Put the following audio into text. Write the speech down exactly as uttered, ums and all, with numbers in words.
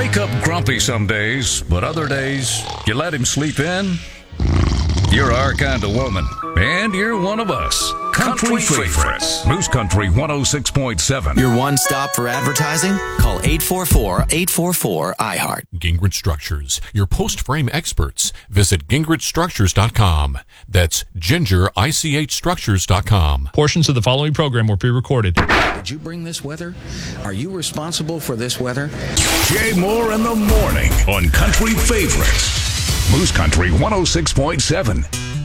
wake up grumpy some days, but other days, you let him sleep in? You're our kind of woman, and you're one of us. Country, Country Favorites. Moose Country one oh six point seven. Your one stop for advertising? Call eight four four, eight four four, I heart. Gingrich Structures, your post-frame experts. Visit gingrich structures dot com. That's ginger, I C H structures dot com. Portions of the following program were pre-recorded. Did you bring this weather? Are you responsible for this weather? Jay Moore in the morning on Country Favorites. Moose Country one oh six point seven.